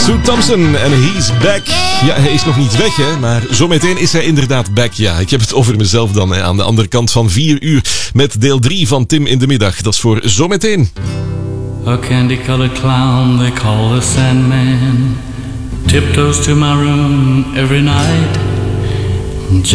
Sue Thompson en He's Back. Ja, hij is nog niet weg, hè, maar zometeen is hij inderdaad back. Ja, ik heb het over mezelf dan, hè, aan de andere kant van 4 uur met deel 3 van Tim in de Middag. Dat is voor zometeen. A candy-colored clown they call the Sandman tiptoes to my room every night.